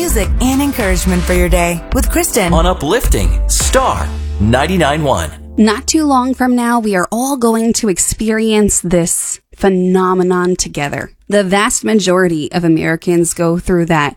music and encouragement for your day with Kristen on Uplifting Star 99.1. Not too long from now, we are all going to experience this phenomenon together. The vast majority of Americans go through that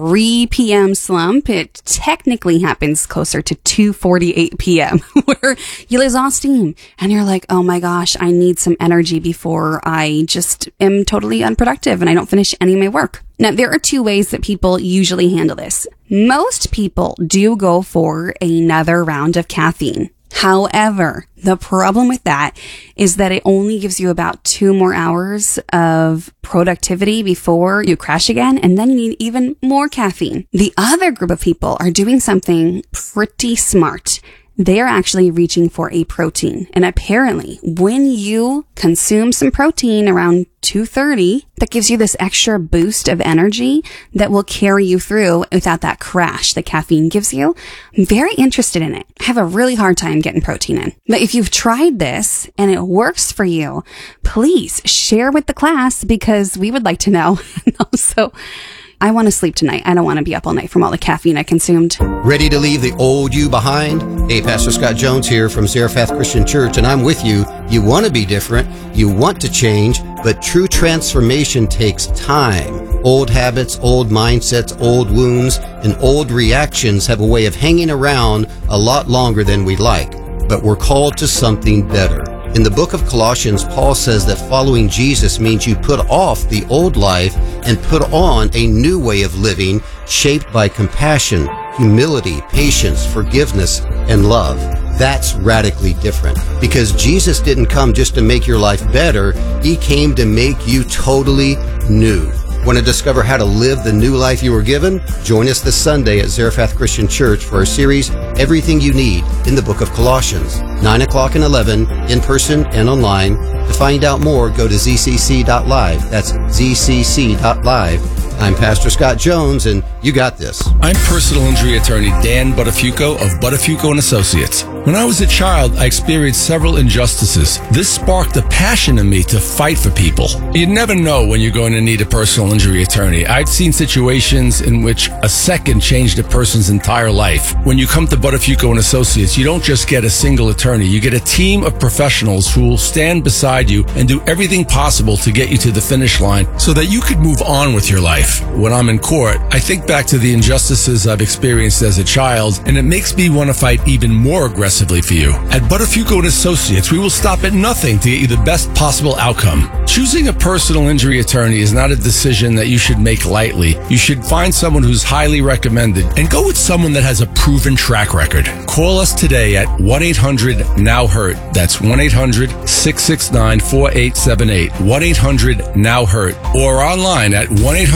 3 p.m. slump. It technically happens closer to 2:48 p.m. where you lose all steam and you're like, oh my gosh, I need some energy before I just am totally unproductive and I don't finish any of my work. Now, there are two ways that people usually handle this. Most people do go for another round of caffeine. However, the problem with that is that it only gives you about 2 more hours of productivity before you crash again, and then you need even more caffeine. The other group of people are doing something pretty smart. They are actually reaching for a protein. And apparently, when you consume some protein around 2:30, that gives you this extra boost of energy that will carry you through without that crash that caffeine gives you. I'm very interested in it. I have a really hard time getting protein in. But if you've tried this and it works for you, please share with the class because we would like to know. And also, I want to sleep tonight. I don't want to be up all night from all the caffeine I consumed. Ready to leave the old you behind? Hey, Pastor Scott Jones here from Zarephath Christian Church, and I'm with you. You want to be different. You want to change, but true transformation takes time. Old habits, old mindsets, old wounds, and old reactions have a way of hanging around a lot longer than we'd like. But we're called to something better. In the book of Colossians, Paul says that following Jesus means you put off the old life and put on a new way of living shaped by compassion, humility, patience, forgiveness, and love. That's radically different because Jesus didn't come just to make your life better. He came to make you totally new. Want to discover how to live the new life you were given? Join us this Sunday at Zarephath Christian Church for our series, Everything You Need in the Book of Colossians, 9 o'clock and 11, in person and online. To find out more, go to zcc.live. That's zcc.live. I'm Pastor Scott Jones, and you got this. I'm personal injury attorney Dan Buttafuoco of Buttafuoco & Associates. When I was a child, I experienced several injustices. This sparked a passion in me to fight for people. You never know when you're going to need a personal injury attorney. I've seen situations in which a second changed a person's entire life. When you come to Buttafuoco & Associates, you don't just get a single attorney. You get a team of professionals who will stand beside you and do everything possible to get you to the finish line so that you could move on with your life. When I'm in court, I think back to the injustices I've experienced as a child, and it makes me want to fight even more aggressively for you. At Buttafuoco & Associates, we will stop at nothing to get you the best possible outcome. Choosing a personal injury attorney is not a decision that you should make lightly. You should find someone who's highly recommended and go with someone that has a proven track record. Call us today at 1-800-NOW-HURT. That's 1-800-669-4878. 1-800-NOW-HURT. Or online at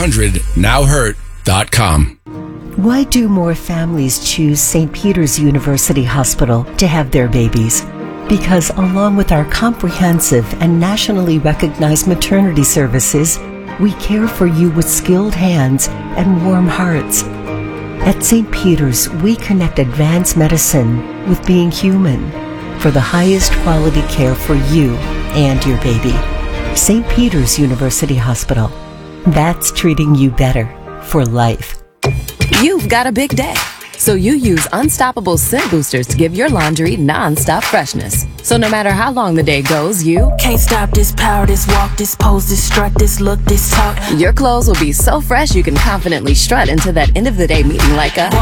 1-800-NOW-HURT.com. Why do more families choose St. Peter's University Hospital to have their babies? Because along with our comprehensive and nationally recognized maternity services, we care for you with skilled hands and warm hearts. At St. Peter's, we connect advanced medicine with being human for the highest quality care for you and your baby. St. Peter's University Hospital. That's treating you better for life. You've got a big day, so you use Unstoppable Scent Boosters to give your laundry non-stop freshness. So no matter how long the day goes, you can't stop this power, this walk, this pose, this strut, this look, this talk. Your clothes will be so fresh you can confidently strut into that end of the day meeting like a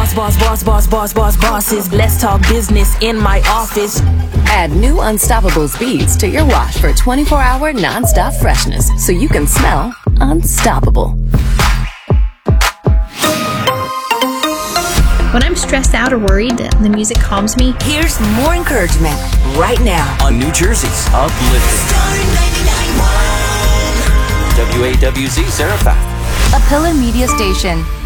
bosses. Let's talk business in my office. Add new Unstoppable beads to your wash for 24-hour non-stop freshness so you can smell unstoppable. When I'm stressed out or worried, the music calms me. Here's more encouragement right now on New Jersey's Uplifting Star 99.1 WAWZ Zarephath, a Pillar Media station.